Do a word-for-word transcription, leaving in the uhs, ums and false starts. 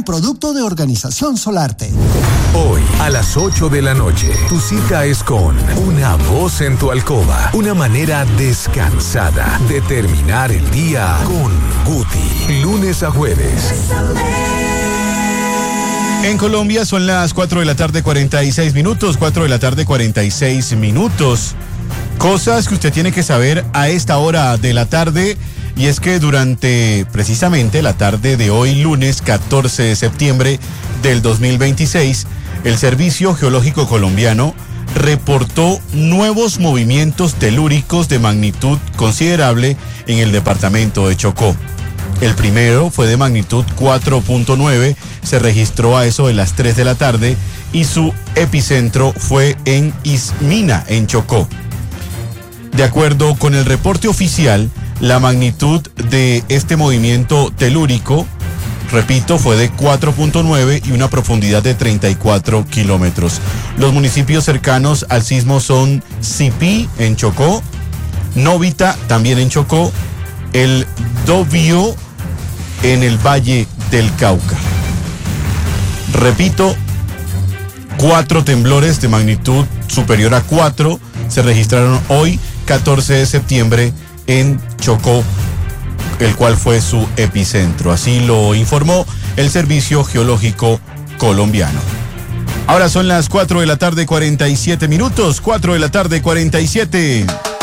producto de Organización Solarte. Hoy, a las ocho de la noche, tu cita es con Una Voz en tu Alcoba. Una manera descansada de terminar el día con Guti. Lunes a jueves. En Colombia son las cuatro de la tarde, cuarenta y seis minutos. cuatro de la tarde, cuarenta y seis minutos. Cosas que usted tiene que saber a esta hora de la tarde. Y es que durante precisamente la tarde de hoy, lunes catorce de septiembre del dos mil veintiséis, el Servicio Geológico Colombiano reportó nuevos movimientos telúricos de magnitud considerable en el departamento de Chocó. El primero fue de magnitud cuatro punto nueve, se registró a eso de las tres de la tarde y su epicentro fue en Ismina, en Chocó. De acuerdo con el reporte oficial, la magnitud de este movimiento telúrico, repito, fue de cuatro punto nueve y una profundidad de treinta y cuatro kilómetros. Los municipios cercanos al sismo son Sipí, en Chocó, Novita, también en Chocó, el Dobío, en el Valle del Cauca. Repito, cuatro temblores de magnitud superior a cuatro se registraron hoy, catorce de septiembre, en Chocó, el cual fue su epicentro. Así lo informó el Servicio Geológico Colombiano. Ahora son las cuatro de la tarde, cuarenta y siete minutos. cuatro de la tarde, cuarenta y siete.